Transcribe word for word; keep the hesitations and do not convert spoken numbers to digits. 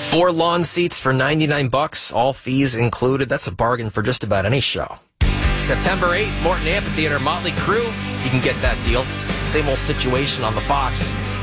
Four lawn seats for ninety-nine bucks, all fees included. That's a bargain for just about any show. September eighth, Morton Amphitheater, Motley Crue. You can get that deal. Same old situation on the Fox.